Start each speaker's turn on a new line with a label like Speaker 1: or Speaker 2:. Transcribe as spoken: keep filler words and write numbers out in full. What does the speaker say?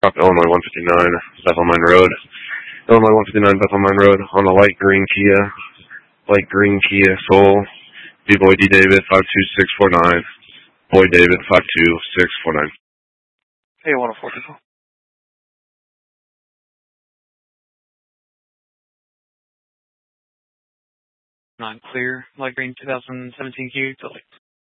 Speaker 1: Up Illinois one fifty-nine, Bethel Mine Road. Illinois one fifty-nine, Bethel Mine Road, on a light green Kia, light green Kia Soul. B-Boy D David five two six four nine, Boy David five two six four nine.
Speaker 2: Hey, one oh four people. Nine clear, light green two thousand seventeen Q, delete.